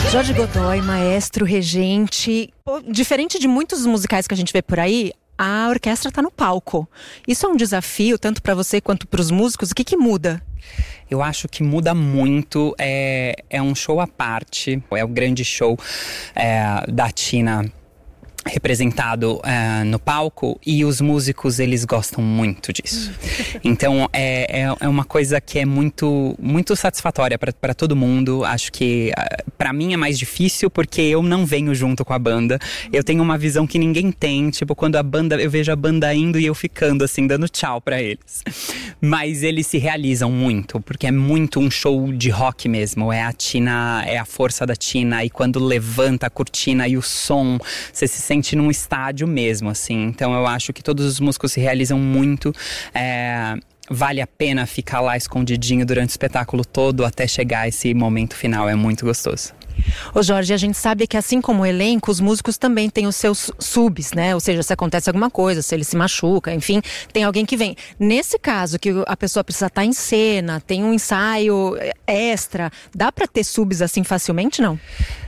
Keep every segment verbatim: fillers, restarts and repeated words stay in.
Jorge Godoy, maestro, regente. Pô, diferente de muitos musicais que a gente vê por aí, a orquestra está no palco. Isso é um desafio, tanto para você quanto para os músicos. O que que muda? Eu acho que muda muito, é, é um show à parte, é o grande show é, da Tina representado uh, no palco, e os músicos, eles gostam muito disso. Então é, é, é uma coisa que é muito, muito satisfatória para todo mundo. Acho que uh, para mim é mais difícil porque eu não venho junto com a banda. Eu tenho uma visão que ninguém tem, tipo, quando a banda, eu vejo a banda indo e eu ficando assim, dando tchau para eles. Mas eles se realizam muito, porque é muito um show de rock mesmo. É a Tina, é a força da Tina, e quando levanta a cortina e o som, você se sente num estádio mesmo, assim. Então eu acho que todos os músicos se realizam muito. É, vale a pena ficar lá escondidinho durante o espetáculo todo até chegar esse momento final. É muito gostoso. Ô Jorge, a gente sabe que assim como o elenco, os músicos também têm os seus subs, né? Ou seja, se acontece alguma coisa, se ele se machuca, enfim, tem alguém que vem. Nesse caso, que a pessoa precisa estar em cena, tem um ensaio extra, dá pra ter subs assim facilmente, não?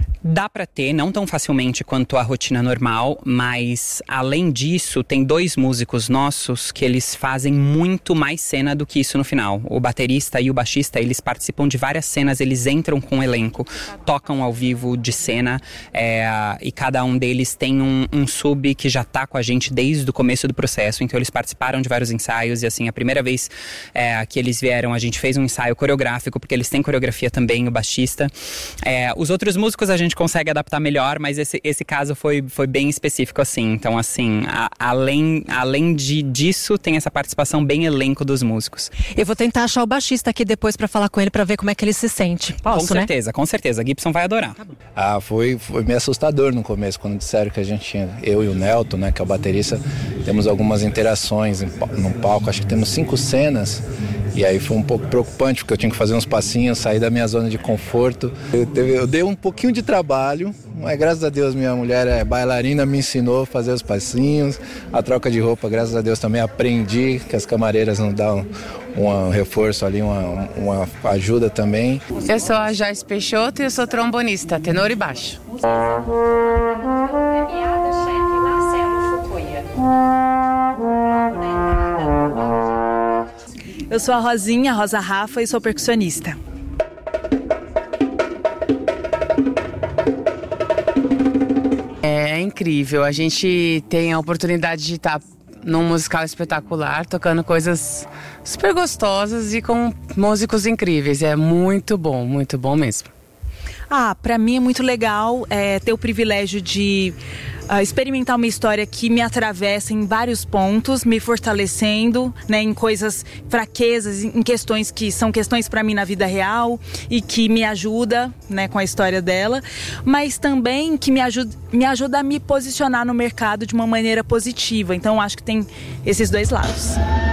Dá pra ter, não tão facilmente quanto a rotina normal, mas além disso, tem dois músicos nossos que eles fazem muito mais cena do que isso no final. O baterista e o baixista, eles participam de várias cenas, eles entram com o elenco, tocam ao vivo de cena, é, e cada um deles tem um, um sub que já tá com a gente desde o começo do processo. Então eles participaram de vários ensaios, e assim, a primeira vez é, que eles vieram, a gente fez um ensaio coreográfico, porque eles têm coreografia também, o baixista. É, os outros músicos a gente consegue adaptar melhor, mas esse, esse caso foi, foi bem específico, assim. Então, assim, a, além, além de, disso, tem essa participação bem elenco dos músicos. Eu vou tentar achar o baixista aqui depois pra falar com ele, pra ver como é que ele se sente. Posso, com né? certeza, com certeza. A Gibson vai adorar. Tá bom. Ah, foi, foi meio assustador no começo, quando disseram que a gente tinha, eu e o Nelton, né, que é o baterista, temos algumas interações em, no palco, acho que temos cinco cenas. E aí foi um pouco preocupante, porque eu tinha que fazer uns passinhos, sair da minha zona de conforto. Eu, teve, eu dei um pouquinho de trabalho, mas graças a Deus minha mulher é bailarina, me ensinou a fazer os passinhos, a troca de roupa, graças a Deus também aprendi que as camareiras nos dão um, um reforço ali, uma, uma ajuda também. Eu sou a Joyce Peixoto e eu sou trombonista, tenor e baixo. Eu sou a Rosinha, a Rosa Rafa, e sou percussionista. É incrível, a gente tem a oportunidade de estar num musical espetacular, tocando coisas super gostosas e com músicos incríveis. É muito bom, muito bom mesmo. Ah, pra mim é muito legal é, ter o privilégio de uh, experimentar uma história que me atravessa em vários pontos, me fortalecendo, né, em coisas, fraquezas, em questões que são questões pra mim na vida real e que me ajuda, né, com a história dela, mas também que me ajuda, me ajuda a me posicionar no mercado de uma maneira positiva. Então acho que tem esses dois lados.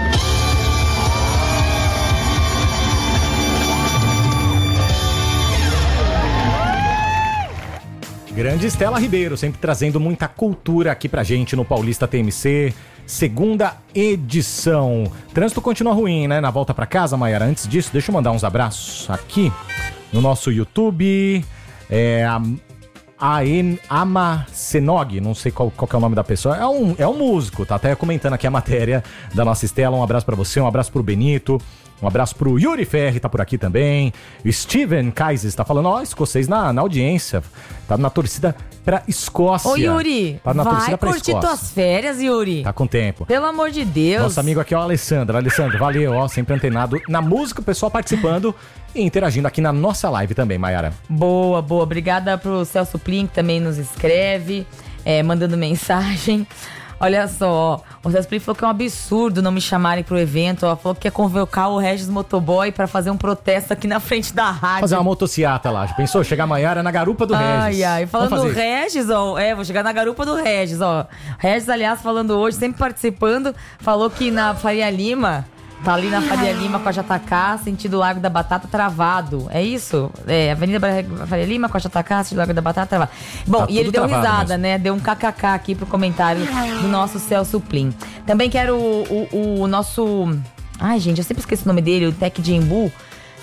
Grande Estela Ribeiro, sempre trazendo muita cultura aqui pra gente no Paulista T M C, segunda edição. Trânsito continua ruim, né? Na volta pra casa, Maiara. Antes disso, deixa eu mandar uns abraços aqui no nosso YouTube. É a Aen Ama Senog, não sei qual, qual que é o nome da pessoa. É um, é um músico, tá até comentando aqui a matéria da nossa Estela. Um abraço pra você, um abraço pro Benito. Um abraço pro Yuri Ferri, tá por aqui também. O Steven Kaiser tá falando, ó, escocês na, na audiência. Tá na torcida pra Escócia. Ô, Yuri, tá na vai torcida pra curtir Escócia. tuas férias, Yuri. Tá com tempo. Pelo amor de Deus. Nosso amigo aqui, ó, Alessandro. Alessandro, valeu, ó, sempre antenado na música, o pessoal participando e interagindo aqui na nossa live também, Maiara. Boa, boa. Obrigada pro Celso Plin, que também nos escreve, é, mandando mensagem. Olha só, ó, o Celso Plin falou que é um absurdo não me chamarem pro evento. Ó, falou que quer convocar o Regis Motoboy pra fazer um protesto aqui na frente da rádio. Fazer uma motociata lá. Já pensou? Chegar a Maiara na garupa do ai, Regis. Ai, ai. Falando do Regis, ó. É, vou chegar na garupa do Regis, ó. Regis, aliás, falando hoje, sempre participando, falou que na Faria Lima... Tá ali na Faria Lima com a Jatacá, sentido Largo da Batata, travado. É isso? É, Avenida Faria Lima com a Jatacá, sentido Largo da Batata, travado. Bom, tá, e ele deu risada, mesmo, né? Deu um kkk aqui pro comentário do nosso Celso Plin. Também quero o, o, o nosso... Ai, gente, eu sempre esqueço o nome dele, o Tec Jimbu.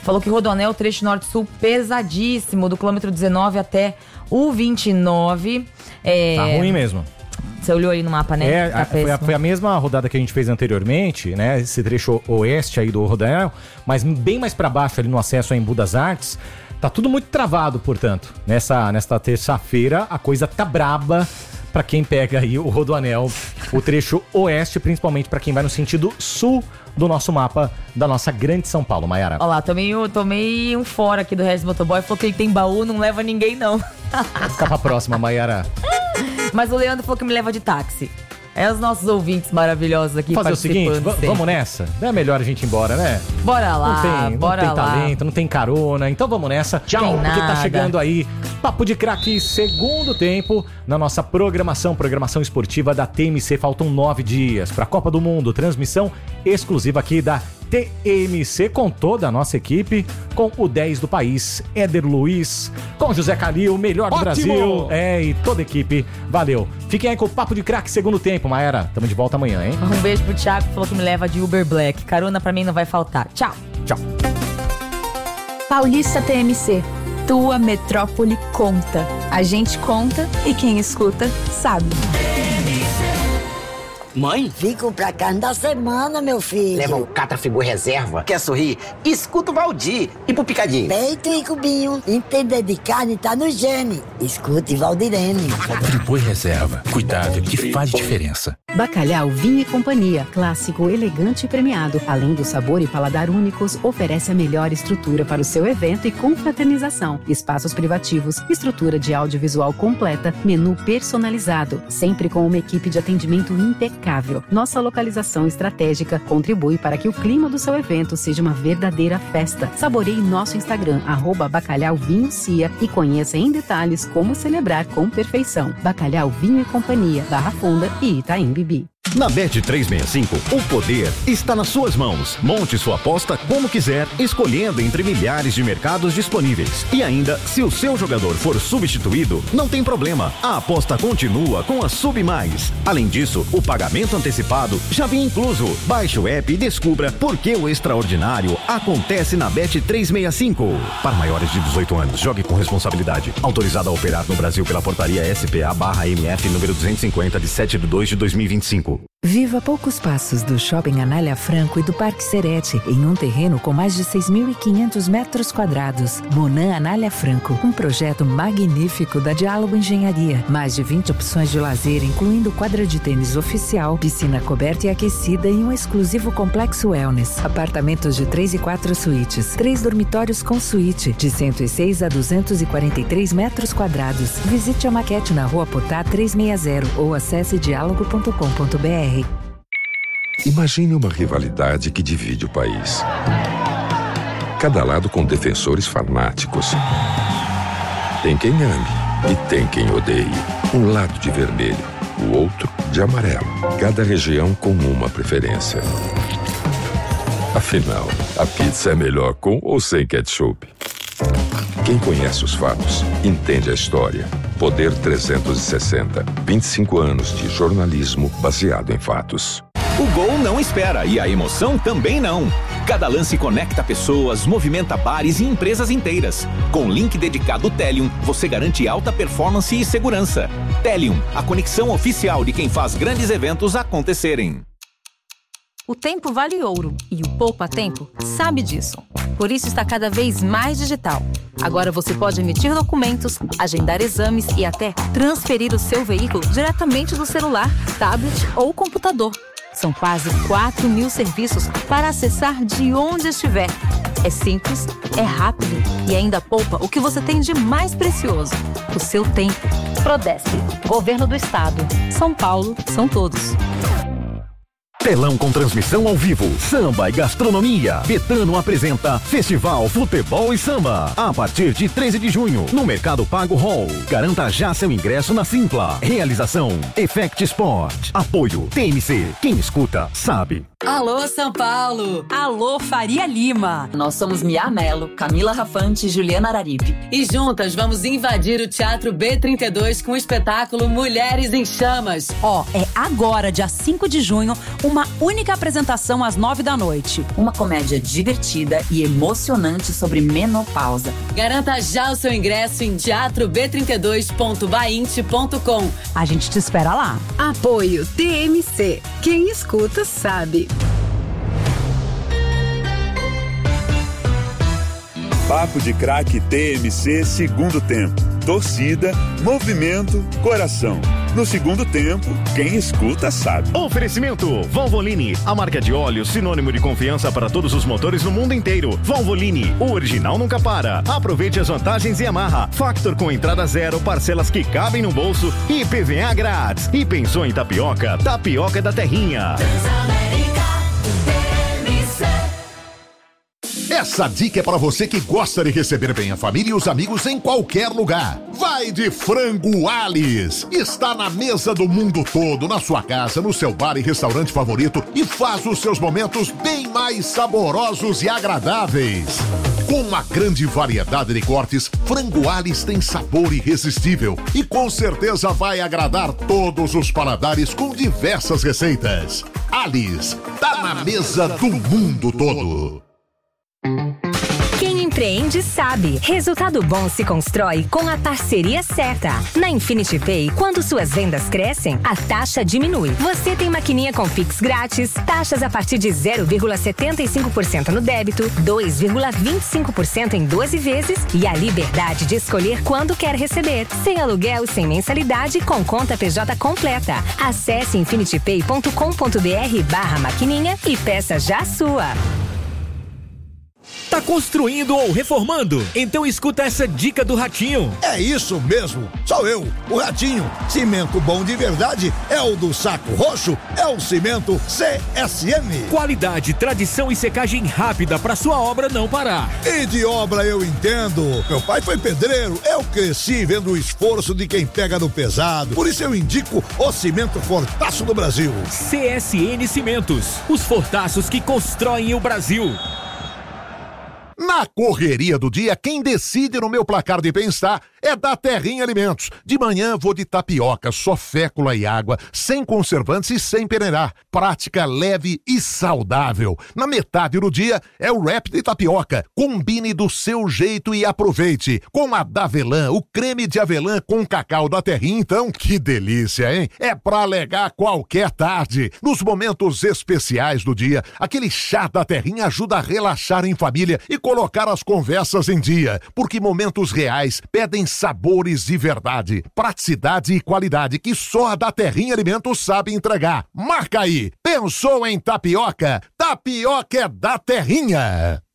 falou que Rodoanel, trecho norte-sul pesadíssimo, do quilômetro dezenove até o vinte e nove. É... Tá ruim mesmo. Você olhou aí no mapa, né? É, tá foi, a, foi a mesma rodada que a gente fez anteriormente, né? Esse trecho oeste aí do Rodoanel, mas bem mais pra baixo ali no acesso a Embu das Artes. Tá tudo muito travado, portanto. Nessa, nesta terça-feira, a coisa tá braba pra quem pega aí o Rodoanel, o trecho oeste, principalmente pra quem vai no sentido sul do nosso mapa, da nossa grande São Paulo, Mayara. Olha lá, tomei, tomei um fora aqui do Regis Motoboy, falou que ele tem baú, não leva ninguém não. Vai ficar pra próxima, Mayara. Mas o Leandro falou que me leva de táxi. É os nossos ouvintes maravilhosos aqui fazer o seguinte, sempre. Vamos nessa? Não é melhor a gente ir embora, né? Bora lá, não tem, bora não tem lá. talento, não tem carona, então vamos nessa. Tchau, tem porque nada. tá chegando aí Papo de Craque, segundo tempo na nossa programação, programação esportiva da T M C. Faltam nove dias pra Copa do Mundo, transmissão exclusiva aqui da T M C, com toda a nossa equipe, com o dez do país, Éder Luiz, com José Calil, melhor do Ótimo! Brasil, é, e toda a equipe. Valeu. Fiquem aí com o Papo de Craque, segundo tempo, Maera. Tamo de volta amanhã, hein? Um beijo pro Thiago, que falou que me leva de Uber Black. Carona pra mim não vai faltar. Tchau. Tchau. Paulista T M C. Tua metrópole conta. A gente conta e quem escuta sabe. Mãe? Fico pra carne da semana, meu filho. Leva o Catrafigu Reserva. Quer sorrir? Escuta o Valdir. E pro Picadinho? Peito e cubinho. Entender de carne tá no gene. Escute Valdirene. Friboi Reserva. Cuidado que faz diferença. Bacalhau Vinho e Companhia. Clássico, elegante e premiado. Além do sabor e paladar únicos, oferece a melhor estrutura para o seu evento e confraternização. Espaços privativos, estrutura de audiovisual completa, menu personalizado. Sempre com uma equipe de atendimento impecável. Nossa localização estratégica contribui para que o clima do seu evento seja uma verdadeira festa. Saboreie nosso Instagram, arroba Bacalhau Vinho Cia, e conheça em detalhes como celebrar com perfeição. Bacalhau Vinho e Companhia, Barra Funda e Itaim Bibi. Na Bet trezentos e sessenta e cinco, o poder está nas suas mãos. Monte sua aposta como quiser, escolhendo entre milhares de mercados disponíveis. E ainda, se o seu jogador for substituído, não tem problema. A aposta continua com a Sub Mais. Além disso, o pagamento antecipado já vem incluso. Baixe o app e descubra por que o extraordinário acontece na Bet trezentos e sessenta e cinco. Para maiores de dezoito anos, jogue com responsabilidade. Autorizado a operar no Brasil pela portaria S P A barra M F número duzentos e cinquenta de sete de dois de dois mil e vinte e cinco. Viva a poucos passos do Shopping Anália Franco e do Parque Serete, em um terreno com mais de seis mil e quinhentos metros quadrados. Monan Anália Franco, um projeto magnífico da Diálogo Engenharia. Mais de vinte opções de lazer, incluindo quadra de tênis oficial, piscina coberta e aquecida e um exclusivo complexo wellness. Apartamentos de três e quatro suítes, três dormitórios com suíte, de cento e seis a duzentos e quarenta e três metros quadrados. Visite a maquete na Rua Potá trezentos e sessenta ou acesse diálogo ponto com ponto br. Imagine uma rivalidade que divide o país. Cada lado com defensores fanáticos. Tem quem ame e tem quem odeie. Um lado de vermelho, o outro de amarelo. Cada região com uma preferência. Afinal, a pizza é melhor com ou sem ketchup? Quem conhece os fatos, entende a história. Poder trezentos e sessenta. vinte e cinco anos de jornalismo baseado em fatos. O gol não espera e a emoção também não. Cada lance conecta pessoas, movimenta bares e empresas inteiras. Com o link dedicado Telium, você garante alta performance e segurança. Telium, a conexão oficial de quem faz grandes eventos acontecerem. O tempo vale ouro e o Poupa Tempo sabe disso. Por isso está cada vez mais digital. Agora você pode emitir documentos, agendar exames e até transferir o seu veículo diretamente do celular, tablet ou computador. São quase quatro mil serviços para acessar de onde estiver. É simples, é rápido e ainda poupa o que você tem de mais precioso: o seu tempo. Prodesp, Governo do Estado. São Paulo, são todos. Telão com transmissão ao vivo, samba e gastronomia. Betano apresenta Festival Futebol e Samba. A partir de treze de junho, no Mercado Pago Hall. Garanta já seu ingresso na Simpla. Realização Effect Sport. Apoio T M C. Quem escuta, sabe. Alô, São Paulo! Alô, Faria Lima! Nós somos Mia Mello, Camila Rafante e Juliana Araripe. E juntas vamos invadir o Teatro B trinta e dois com o espetáculo Mulheres em Chamas. Ó, oh, é agora, dia cinco de junho, uma única apresentação às nove da noite. Uma comédia divertida e emocionante sobre menopausa. Garanta já o seu ingresso em teatro b trinta e dois ponto bainte ponto com. A gente te espera lá. Apoio T M C. Quem escuta sabe. Papo de Craque T M C segundo tempo. Torcida, movimento, coração. No segundo tempo, quem escuta sabe. Oferecimento Valvoline, a marca de óleo sinônimo de confiança para todos os motores no mundo inteiro. Valvoline, o original nunca para. Aproveite as vantagens e amarra. Factor com entrada zero, parcelas que cabem no bolso e I P V A grátis. E pensou em tapioca? Tapioca da Terrinha. Essa dica é para você que gosta de receber bem a família e os amigos em qualquer lugar. Vai de Frango Alice. Está na mesa do mundo todo, na sua casa, no seu bar e restaurante favorito e faz os seus momentos bem mais saborosos e agradáveis. Com uma grande variedade de cortes, Frango Alice tem sabor irresistível e com certeza vai agradar todos os paladares com diversas receitas. Alice, tá na mesa do mundo todo. Quem empreende sabe. Resultado bom se constrói com a parceria certa. Na Infinity Pay, quando suas vendas crescem, a taxa diminui. Você tem maquininha com Pix grátis, taxas a partir de zero vírgula setenta e cinco por cento no débito, dois vírgula vinte e cinco por cento em doze vezes e a liberdade de escolher quando quer receber. Sem aluguel, sem mensalidade, com conta P J completa. Acesse infinitypay ponto com ponto br barra maquininha e peça já a sua. Tá construindo ou reformando? Então escuta essa dica do Ratinho. É isso mesmo, sou eu, o Ratinho. Cimento bom de verdade é o do Saco Roxo, é o cimento C S M. Qualidade, tradição e secagem rápida pra sua obra não parar. E de obra eu entendo. Meu pai foi pedreiro, eu cresci vendo o esforço de quem pega no pesado. Por isso eu indico o cimento Fortaço do Brasil. C S N Cimentos, os fortaços que constroem o Brasil. Na correria do dia, quem decide no meu placar de bem-estar é da Terrinha Alimentos. De manhã vou de tapioca, só fécula e água, sem conservantes e sem peneirar. Prática, leve e saudável. Na metade do dia é o wrap de tapioca. Combine do seu jeito e aproveite. Com a Davelã, o creme de avelã com cacau da Terrinha, então, que delícia, hein? É pra alegar qualquer tarde. Nos momentos especiais do dia, aquele chá da Terrinha ajuda a relaxar em família e colocar as conversas em dia, porque momentos reais pedem sabores de verdade, praticidade e qualidade que só a da Terrinha Alimentos sabe entregar. Marca aí! Pensou em tapioca? Tapioca é da Terrinha!